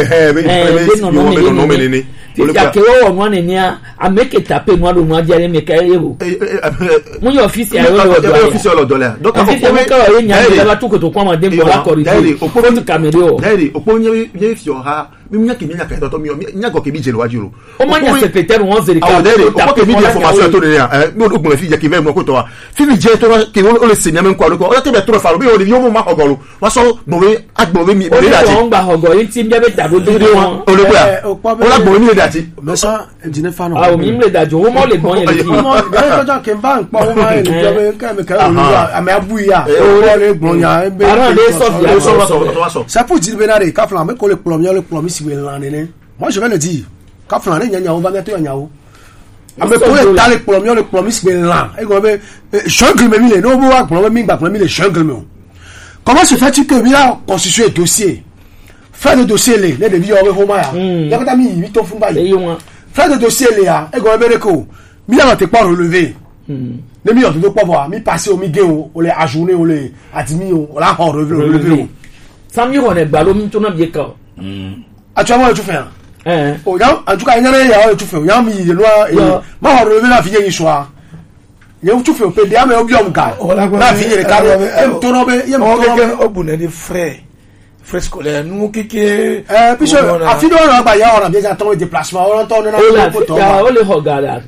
yake wo no ne nia ameke tape no ado no ajere me kai ero mu yo officiel officiel dollar donc on fait que o nya de la tout que to kwama de la corriger o ko to camero d'ailleurs o ko nye fiora mi nya ke nya ka to mi nya go ke bi je lo wajuro o manya secrétaire 11 de ka o ko ke bi information to de mi o gbo fi je ke ve mo ko to wa fi mi je to ke o le senya me kwa ko o te be to fa lo bi o ni yo mo ma ogolo wa so gbo we agbo mi le dati o ngba ogo yin ti mbe be tabo de won o le gba o la gbo mi le dati mais ça dine fa no ah o mi le dati o mo le gbon yen le ti mo be to ke ba npa o ma ni jo be ka me ka o me abu ya o le gbon ya e be ara le so ça pour dire benare ka flan me ko le plomb si we lan ne moi je vais le dire ka flan ne nya o va mettre nya o ame ko le ta le plomb si we lan e go be jungle me mi le no bo wa plomb mi gba plomb mi le jungle me. Comment se fait-il que il a constitué un dossier? Faire le dossier les devis au Romaya. Il y a pas mis 8 ans fumba. Faire le dossier les a et go bereko. Mi a pas relevé. Ne mi on peut pas voir, mi passer au miguel ou les ajourner ou les admis ou la relevé. Ça mi on est ballon mi tona bien ka. Actuellement tu fais. Oh ya en tout cas il y a tu fais. Ya mi loi et ma relevé la fille soir. Il y a tout fait au PDA mais au biom ka. La fille le carré em tonobe yem tonobe obune de frais scolaire nous qui puis a fini on ba ya on bien attendre déplacement on entend na ko to o le hogara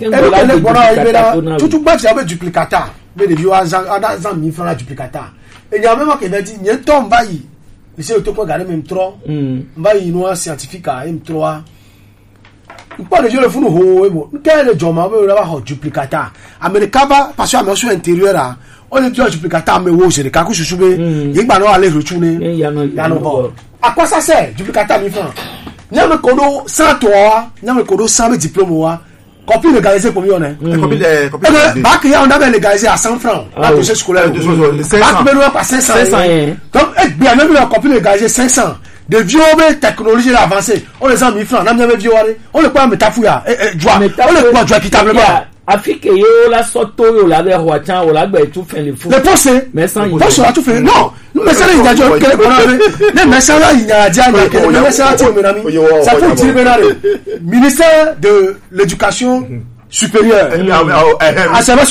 tout ba ça duplicata mais de vieux azan mi francs duplicata et il y a même que dit ni tomba yi c'est to ko garder même trop ba yi no scientifique à M3 pas de jeu le fou ho emo quel le joma be la ba duplicata america ba parce que amoso intérieur a on est duplicata mais wo c'est le cas que je soube yi gba no aller retourner ya no bo à quoi ça sert duplicata mi francs nyame kodo 100 toi nyame kodo 100 diplôme wa copie légalisée pour yon copie bac ya on avait légalisé à 100 francs la dossier scolaire bac mais non pas 500 donc bien même la copie légalisée 500 de vieux technologie avancée on les a mis francs n'a jamais vieux on le pas metafouya on le pas équitablement Afrique yo la soto yo la de roachan o la gbe tout fin le fou le poste mais sans il poste la tout fait non mais ça il y a jo que on mais ça là il y a dia mais ça tu me nami ça faut dire benare ministère de l'éducation supérieure enseignement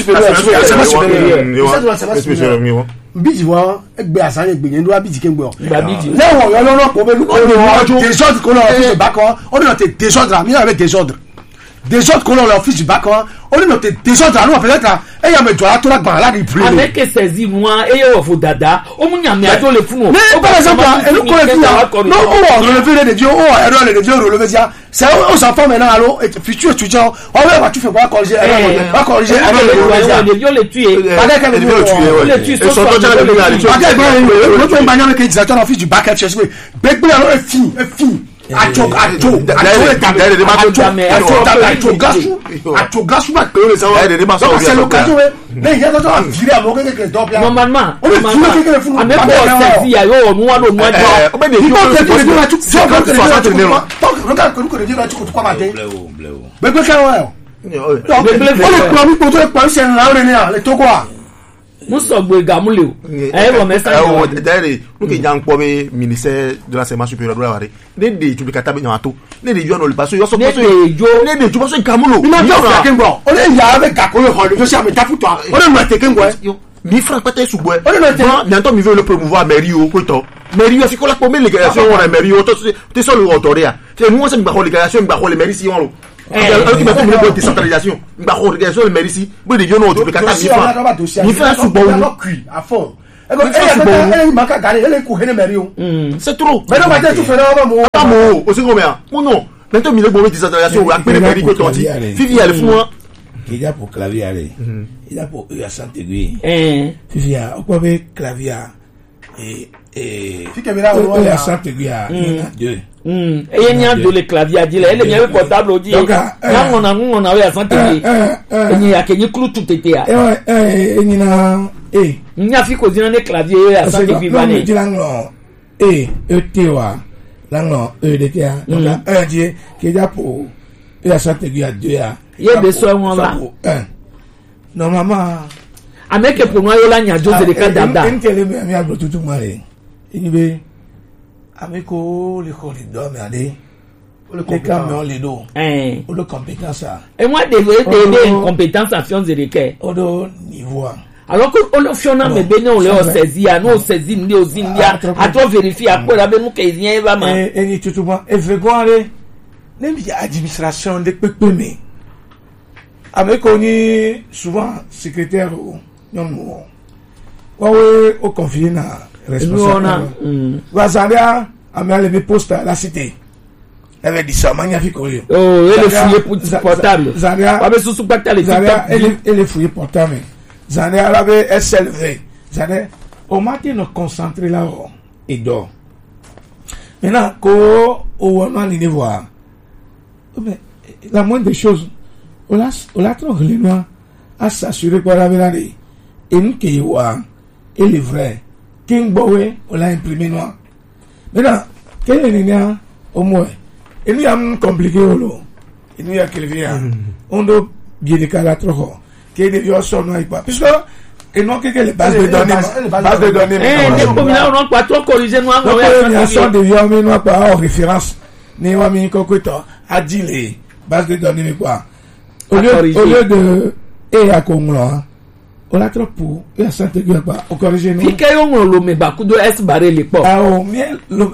supérieur biji wa egbe asan egbe yen do abiji ke ngbe o lewo yo lo ko be lu ko désordre ko lo office back on note désordre mi avec désordre ko lo office du back on note désordre alors peut-être e ya me do ato la gba la di privé avec saisi moi e yo fo dada o mu nyame ajo le funu o par exemple e lu ko le fi no o relever les dieux o erreur les dieux relever dia c'est aux enfants maintenant alors futur étudiant on va tu fais quoi corriger les dieux les tuer les tuer sont office du back up chercher big boy alors fini acho gasu ba que les enfants c'est l'occasion mais il y a d'autres virer à moquer que top là normalement mais pour saisi ayo no ado no ado o be de regarde que nous connaissons là tu quoi matin bébé quand ouais bébé le plan pour toi pas c'est là les to quoi musogbe gamule wo message d'ailleurs nous que jang po be ministère de l'enseignement supérieur do la wari ne de duplicata be nyato ne de yono le passo yo so passo ne de tu passo gamulo ina jo ka kengo o le ya be gakolo ho le so sia me tafuto o le ma te kengo mi franc peut-être sous bois bientôt mi veut le promouvoir mairie au quoi mairie c'est quoi la première légalisation on a mairie tu sais le autoria c'est nous on s'est pas légalisation pas les mairies si on qui m'a fait une décentralisation pas légalisation les mairies si bon des gens non tu peux kata mi franc sous bois à fond c'est trop mais non tu fais là mo aussi combien non maintenant mi le bon décentralisation ou après les mairies quoi tu Fifi elle fou il y a pour clavier aller il y a pour santé Fifi a quoi avec clavier et il y a santé il y a deux et il y a deux les claviers dit là il y a le portable aussi là on a eu à santé il y a que ni clou tout était et ni na il y a fi ko dina les claviers à santé vivane tewa là de tia donc un dieu qui a pour il y a santé il y a deux il y a besoin on va normalement ameke pour moi yola nya jose de kadada intele mi agbo tutu mare inibe ameko le corridor me aller le camion le do o de compétence et moi des compétences à sciences de quai o do niveau alors que on le fiona me bene on le saisit à nous saisit ni aux india à toi vérifier après la ben nous kaisien va ma et ni tutu moi et vegoare nem bi administration de pepeme avec on est souvent secrétaire non ouais au confié na responsable Wazaria a mis le poste à la cité avait dit ça magnifique oh et le fouiller pour portable Zaria avec sous portable Zaria et le fouiller portable Zaria avait SLV Zaria au matin nous concentrer là et dort maintenant ko on a les voir la moindre des choses on l'a trop les noirs à s'assurer qu'on avait là et nous qui et le vrai King Bowe on l'a imprimé noir maintenant quel est le au moins et nous avons compliqué et nous y a quelqu'un on doit bien décaler trop qui est des son noir pas puisque et non que les bases de données on a pas trop corriger noir on son de vieux mais noir pas en référence ni wa mi kokoto a dit les bases de données quoi au lieu de et à Congo on a trop pour et à santé quoi au corriger nous fike yo lo me ba kudo es bare le po ah o miel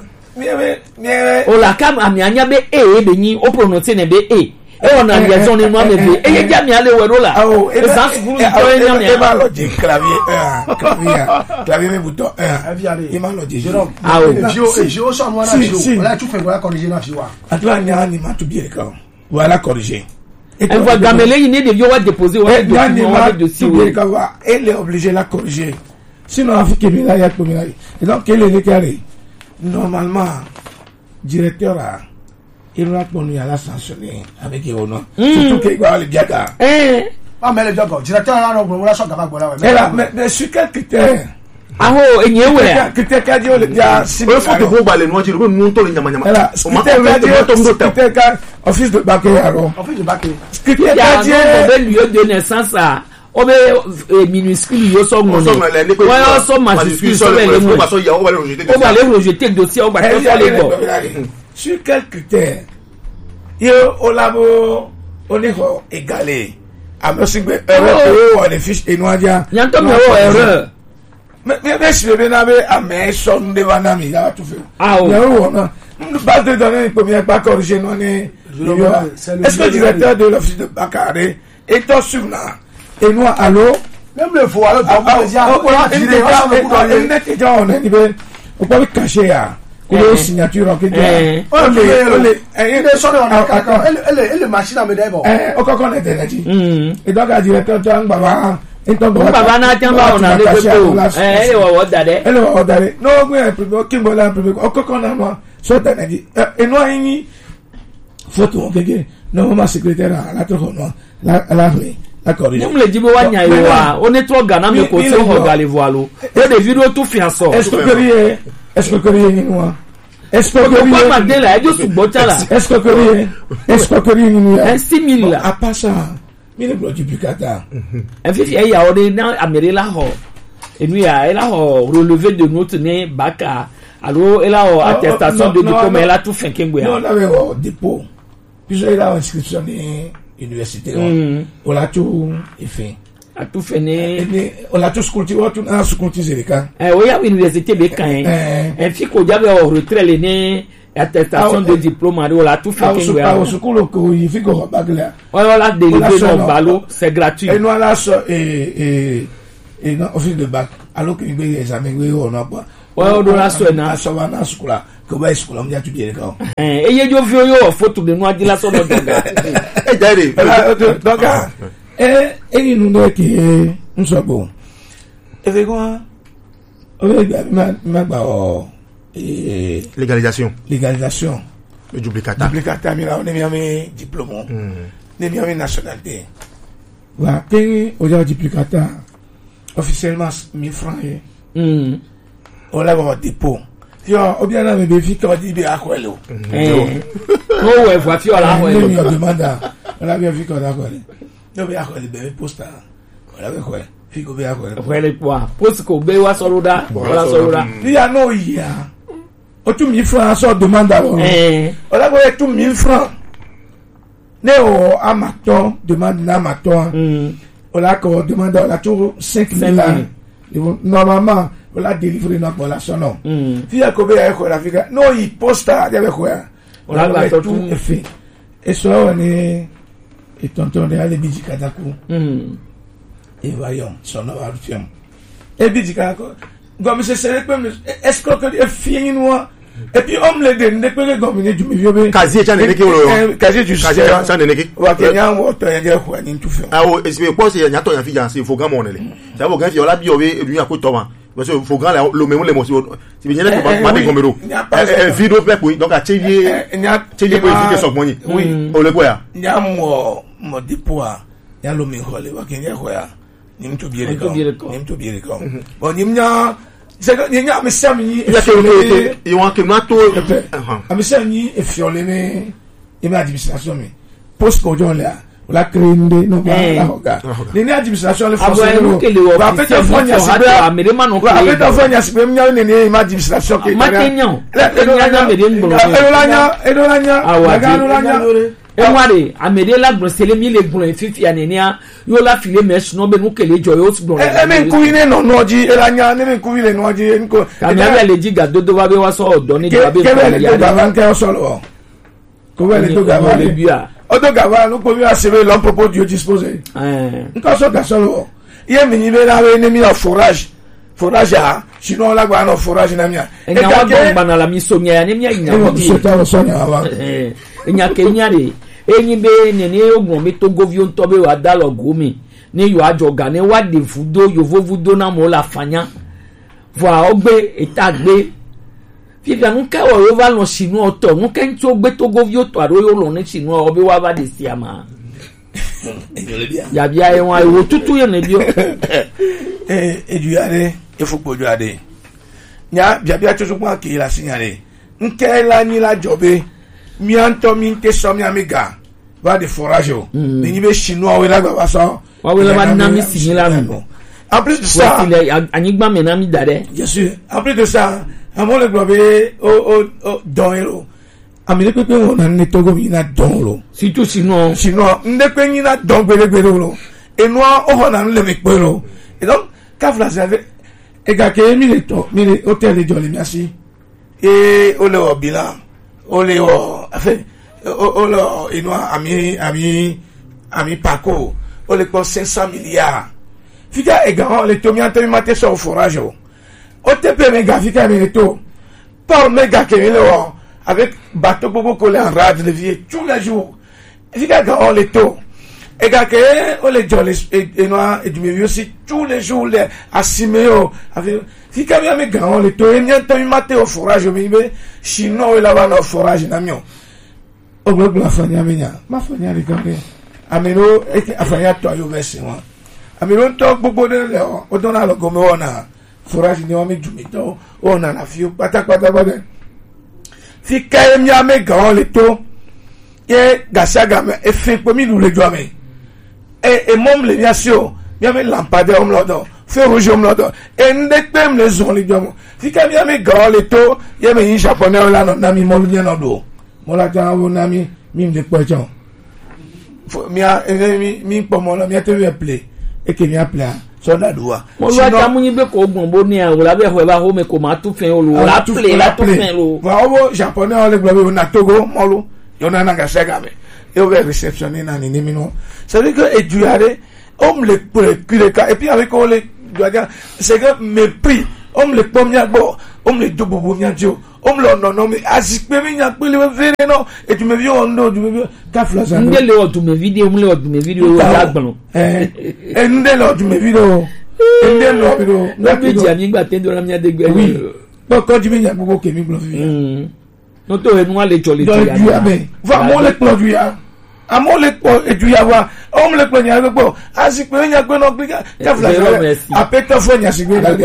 o la kam amianya be be ni o prononcer ne be e on a liaison ni moi me be e ye jami ale wero la ah o e sans pour e ba lo di clavier me bouton e ma lo di ah o je so moi na voilà tu fais voilà corriger na fiwa atla nya ni ma tu bien quand voilà corriger. Et voilà, Gamele, il est de vieux à déposer au dossier. Elle est obligée de la corriger. Sinon, il faut qu'il y ait un et donc, quel est le carré? Normalement, directeur, il va nous à la sanctionner avec les honneurs. Surtout qu'il va le diaga. Ah, mais le diaga, directeur, on va s'en faire. Mais sur quel critère? Ah oh, et nié ouais. Critère cardio le dia. Il faut que vous balez moi, tu veux nous tourner nyama nyama. Critère cardio, office de baquet alors. Office de baquet. Critère cardio, lieu de naissance à. Obe minuscule yo so mon. Ouais, so majuscule so le mo. On va aller rejeter le dossier, on va faire les bords. Sur quel critère? Yo au labo on est égalé. À monsieur erreur des fiches et noadia. Il y a un erreur. Mais si le benabe a mis son devant ami, il a tout fait. Ah oui. Nous base de données première pas corriger non est. Est-ce que le directeur de l'office de Bacaré est en subna? Et nous allô? Même le faux alors on peut cacher à la signature en quelque elle machine à me dire bon. On connaît et donc le directeur de Baba baba na tamba ona le pepo ele wa dare no gbe pribo kimbola pribo okoko na no so tanaji e no yin photo keke no ma secrétaire la to no la corrige nous le dibo wa nya iwa o ne to gana me ko so ho gale voalo e de video tout fianso est-ce que ni no est-ce que ko ma de la e jo sugbo tala est-ce que ni no 6000 à pas ça mi le bloqué Picata. Fifi il y a on dans Amérique là ho. Et nous elle a relevé de notre né baka. Alors elle a attestation de diplôme elle a tout fait kembo ya. Non, là au dépôt. Puis elle a inscription à l'université. On l'a tout fait. a tout fait né on a tous cultivé on a tous cultivé kan o ya université be kan en fi ko jabe au retrait le né attestation de diplôme on l'a tout fait que au secours ko il fi ko bagla voilà délivré non balo c'est gratuit et nous là et non office de bac alors que il y examen on a pas on do la so na so na school ko ba school on ya tu bien kan e ye jo fi yo photo de nous di la so no donga e jare donc et nous ne qui nous so bon et c'est quoi ma légalisation le duplicata mi la on est mi diplôme ne mi nationalité wa que au duplicata officiellement 1000 francs on l'a va dépôt yo o bien na me be fi ko di be akwelo o we fa fi ola ho ele mi demanda on l'a bien fi ko da akwelo no be akwelo be posta on l'a ko fi ko be akwelo akwelo kwa post ko be wa soroda wala soroda ya no ya o tu 1000 francs so demanda on l'a ko tu 1000 francs ne o amaton demande na amaton on l'a ko demande on l'a tout 5000 normalement on l'a délivré notre relation non si ya ko be ya ko la fika no i posta ya be ko ya on l'a tout fait et so on est et tonton de aller bijika dako et voyons son aversion et bijika ko comme c'est est-ce que fini noir et puis on le donne de que comme ne du milieu casier ça n'est que casier du ça n'est que wa kenya woto ya ko ni tout fait ah oui c'est pas c'est nyato ya fi janse faut grand monele ça faut grand fi ola bi owe edu ya ko toma parce que faut grand le même les mots si bien là pas de gomero vidéo pe pour donc a telier pour efficace so money oui o le boya nya mo dépôt ya lo mi hole wa kenya ko ya ni mtu biere ko bon ni nya c'est que ni nya me sami il y a que il want que mato amisani e fiole me e ma administration me post ko jo la la crinde no ba la hoga ni administration le français no va fait fonya sibra va fait fonya sibra nya ni ma administration ke matenyo Eware amede la grosele mi le gbon fifi anenia yo la file mesh no be nu kele jo yo gbon e me nkuine no noji elanya ne me nkuine noji nko kamia le jiga dodo wa be wa so odo ni ba be ko ya ba van ke so lo ko we le to ga wa le bia odo ga wa no ko bi asebe l'on propose Dieu disposer nko so ga so lo ye mi ni be la we ni mi forage a sinon la gwa no forage na mia e ka ke bana la mi so mia ni mia nya ko so ta so nya wa nya kenya de enyi be ne ogun mi to govio nto be wa dialogue mi ni yo ajoga ni wa de fudo yo vovudo na mo la fanya vo ogbe etagbe fifi anu ka wo va lo sinu oto nu ken ti ogbe to govio to aro yo lo ni sinu obi wa ba de siama ya bia e wa wo tutu ye ne bio eduare e fu pojo ade nya bia tutu kwa ki la signale nke la ni la jobe mi anto mi te so mi amiga va de forage o ni be chinois we la gba so wa we la na mi signala mi en plus de ça anigba me na mi dare bien sûr en plus de ça amon le globe o donero amile pe won na ni togo mi na donlo surtout sinon nde pe ni na don gbere lo e no o na le mi pe lo et donc ka flash avec e ga ke mi le to mi le hotel de jolly merci et o le bilan o le o enfin o le ino ami Paco o le ko 500 milliards fika e ga le to mi ante mi mate so forage o te pe me ga fika mi to par me ga ke le o avec bateau beaucoup collé en rade de vie tous les jours fika ga le to et ga ke o le jolly et no et du mieux aussi tous les jours les asimeo avec fika mi ame ga le to e mi ante mi mate o forage mi be chinois la va no forage na mio o gbogbo afanya menya ma fanya ri kan be amiro e afanya to ayo verse won amiro to gbogbo de le o don na lo go me wona forage ni o mi ju mi to o na la fi pátápátá bode fi ka mi ame ga le to ye gasaga me e fi po mi lu le jo ame e mom le ni asio mi ame lampade o mlodo fe rouge o mlodo e nde pem le zon le jo fi ka mi ame ga le to ye me yin japonais la no na mi mo lu ni no do mo la ta wo na mi le po jon mi po mo la mi te we play et que mi appelé sur la loi. Moi, je vais t'amener beaucoup bon bonnet, ou la verre, ou mais comment tout fait, ou la tout fait, ou. Voilà, japonais, on le globe, on a Togo, Molo, on a Nagasagame. Et on va réceptionner dans les minutes. Ça veut dire que, et du arrêt, on me le cas, et puis avec on les, c'est que mépris, on me le premier bord, on me le double bon dio, on me le non, mais assis, mais il n'y a plus le verre, non, et tu me viens en dos, tu me viens, café, ça. Nous l'avons de mes vidéos, nous l'avons de mes vidéos, et nous l'avons de mes vidéos, et nous l'avons nous avons dit à Migba, t'es de la mienne de gueule. Oui, donc quand tu viens, il y a beaucoup qui m'ont vu. Nous t'avons nous les jolies. Vraiment, les produits, à mon lecteur et du yawa on me le connaît avec bon asik pe nya gbe no klika ya fla apeta fo nya sigbe la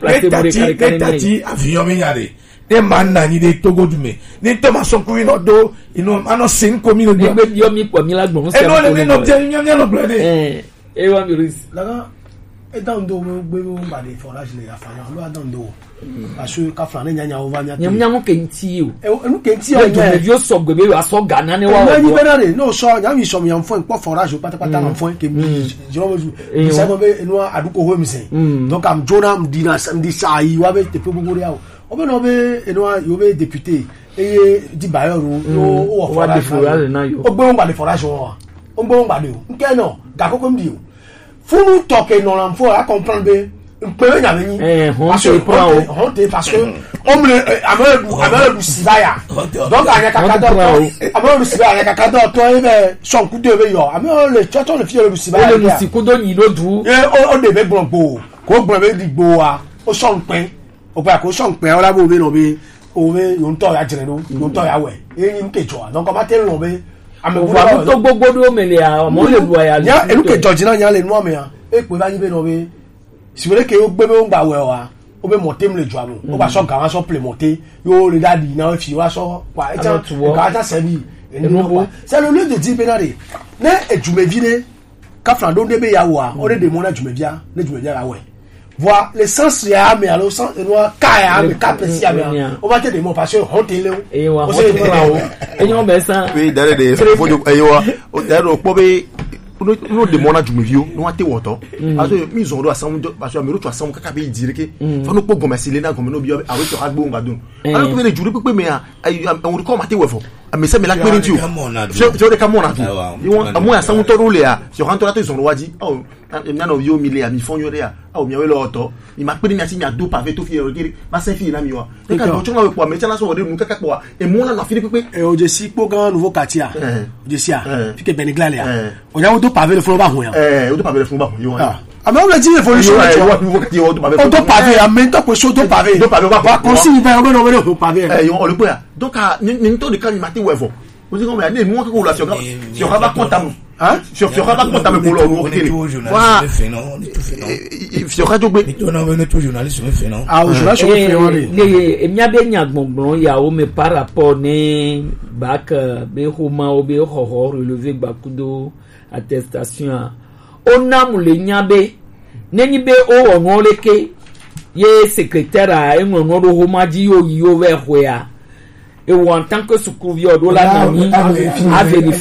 tati avion mi yare de manna ni de Togo dume ni to ma son ku ino do ino ano sin ko mi no do be yo mi po mi la gbon e no le no je mi no blade e wa mi ris la e dan do gbe mo ba de forage le afanya lo dan do aso ka fla ne nya over nya nyam kenti o enu kenti o me vio so gbe we aso gana ne wa ni benare no so nya mi so mi am fo npo forage patapata am fo ke mi jiro mo sa be enu aduko ho mi sen donc am jona am dina sam di sai wa be te pe gbogbo ya o be no be enu yo be député e di bayo ro o forage na yo o gbe on ba de forage o gbe on ba de o nke no ga koko mi o funu toke no lam fo a comprendre be pé nya me ni parce que on me amele du sibaya donc anya kakado amele du sibaya anya kakado to ebe son ku de be yo amele le chocho le fiere du sibaya le musi ku do yin lodu o de be gbogbo ko gbon be digbo wa o son pin o pa ko son pin o la bo be no be o be yo nto ya jire no yo nto ya we eyin kejo donc o ma te lo be amele to gbogbo do mele a mo le bu aya ya enu ke george na nya le nu ame ya e pe ba yin be no be si vous voulez que vous pouvez pas voir vous pouvez monter le joie on va sur garage sur monter yo le dadi na fi wa so kwa eta servi c'est le lieu de dire benare ne ejumevine ka frando de be ya wa o de mo na jumevia ne jumevia la we voir l'essence ya me alors sans no ka ya me ka pesi ya me on va te de mo parce que on te le e wa o se e yo be san we dare de fo e wa o dare o po be no de mona jumevio no ate woto aso mi zo do asam parce que mi ro to asam kaka be dire ke fa no po gomesi le na gomo no bi awe to agbo ngadun alo ko be jure pepe me a on ko mate wefo me se me la pere ntiu je de kamona tu yo amu asam to ro le a je ran to la to zo ro waji oh mi na no yo mi le a mi fonyo re a o mi awe lo to mi ma pere mi ati mi ado pavé to fi ro kiri ma se fi na mi wa e ka do chonga we po me chana so de nu kaka po e mo na fi pepe e o je si po gan nouveau quartier je si a fi ke Beniglale a o ya o do pavé le flo ba hun ya o do pavé le flo ba hun yo a me on le dit évolution o do pavé a me to ko so do pavé wa consigne ba o no pavé on le poya donc ni to de kan mate wefo o si ko me ni mo ko la sur ba comptable hein sur ba comptable pour le wa sur radio gbe ni to na we to journaliste me fait non ah o journaliste me fait on le nya be nya gbongbon ya o me par rapport ni bac be homa o be ho relevé bakudo attestation onam le nya be neni be o won leke ye secrétaire a enwo no ro homa ji yo yi over where et en tant que sous-couvrier de la nani a vérifié